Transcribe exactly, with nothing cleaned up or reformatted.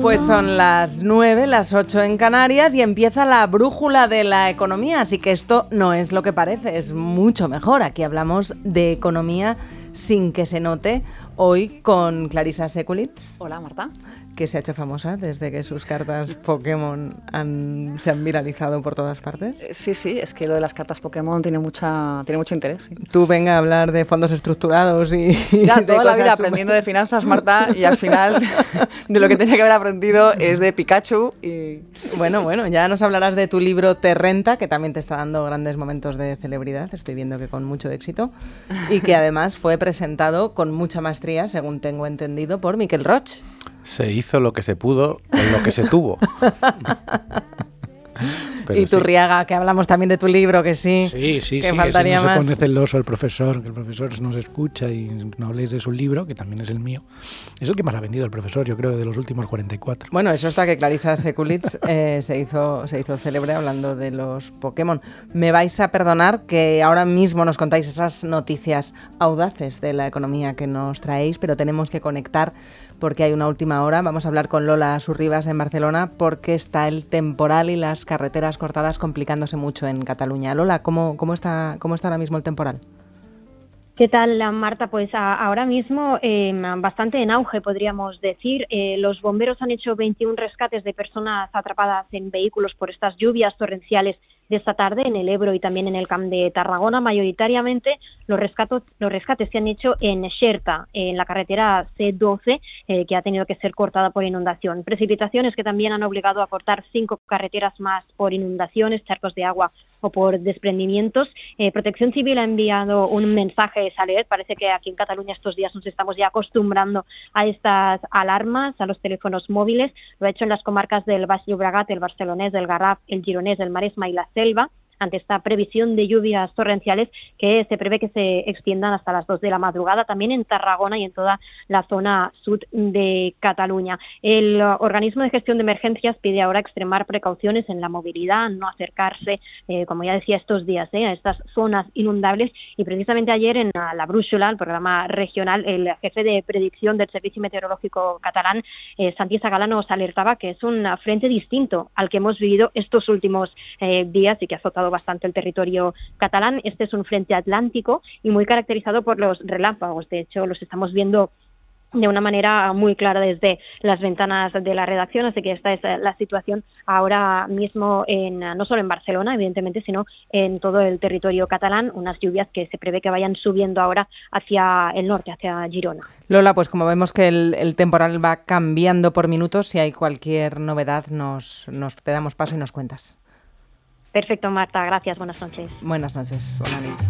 Pues son las nueve, las ocho en Canarias y empieza la brújula de la economía, así que esto no es lo que parece, es mucho mejor. Aquí hablamos de economía sin que se note, hoy con Clarisa Sekulits. Hola, Marta. Que se ha hecho famosa desde que sus cartas Pokémon han, se han viralizado por todas partes. Sí, sí, es que lo de las cartas Pokémon tiene mucha tiene mucho interés. Sí. Tú venga a hablar de fondos estructurados y ya, de toda la vida super... aprendiendo de finanzas, Marta, y al final de lo que tenía que haber aprendido es de Pikachu. Y Bueno, bueno, ya nos hablarás de tu libro Te Renta, que también te está dando grandes momentos de celebridad, estoy viendo que con mucho éxito, y que además fue presentado con mucha maestría, según tengo entendido, por Miquel Roig. Se hizo lo que se pudo con lo que se tuvo. Pero y Turriaga, sí. Que hablamos también de tu libro, que sí. Sí, sí, que sí, faltaría que si no más. se pone celoso el profesor, que el profesor nos escucha y no habléis de su libro, que también es el mío. Es el que más ha vendido el profesor, yo creo, de los últimos cuarenta y cuatro. Bueno, eso está que Clarisa Sekulits eh, se hizo se hizo célebre hablando de los Pokémon. Me vais a perdonar que ahora mismo nos contáis esas noticias audaces de la economía que nos traéis, pero tenemos que conectar porque hay una última hora. Vamos a hablar con Lola Surribas en Barcelona porque está el temporal y las carreteras cortadas complicándose mucho en Cataluña. Lola, ¿cómo, cómo, está, cómo está ahora mismo el temporal? ¿Qué tal, Marta? Pues a, ahora mismo eh, bastante en auge, podríamos decir. Eh, los bomberos han hecho veintiún rescates de personas atrapadas en vehículos por estas lluvias torrenciales de esta tarde en el Ebro y también en el Camp de Tarragona. Mayoritariamente los rescates, los rescates se han hecho en Xerta, en la carretera C doce, eh, que ha tenido que ser cortada por inundación. Precipitaciones que también han obligado a cortar cinco carreteras más por inundaciones, charcos de agua o por desprendimientos. Eh, Protección Civil ha enviado un mensaje de alerta. Parece que aquí en Cataluña estos días nos estamos ya acostumbrando a estas alarmas, a los teléfonos móviles. Lo ha hecho en las comarcas del Baix Llobregat, el Barcelonès, el Garraf, el Gironès, el Maresma y la Selva, ante esta previsión de lluvias torrenciales que se prevé que se extiendan hasta las dos de la madrugada, también en Tarragona y en toda la zona sur de Cataluña. El organismo de gestión de emergencias pide ahora extremar precauciones en la movilidad, no acercarse, eh, como ya decía, estos días, eh, a estas zonas inundables. Y precisamente ayer en la Brújula, el programa regional, el jefe de predicción del Servicio Meteorológico catalán, eh, Santi Sagala, nos alertaba que es un frente distinto al que hemos vivido estos últimos eh, días y que ha azotado bastante el territorio catalán. Este es un frente atlántico y muy caracterizado por los relámpagos. De hecho, los estamos viendo de una manera muy clara desde las ventanas de la redacción, así que esta es la situación ahora mismo en, no solo en Barcelona, evidentemente, sino en todo el territorio catalán, unas lluvias que se prevé que vayan subiendo ahora hacia el norte, hacia Girona. Lola, pues como vemos que el, el temporal va cambiando por minutos, si hay cualquier novedad nos, nos te damos paso y nos cuentas. Perfecto, Marta. Gracias. Buenas noches. Buenas noches. Buenas noches.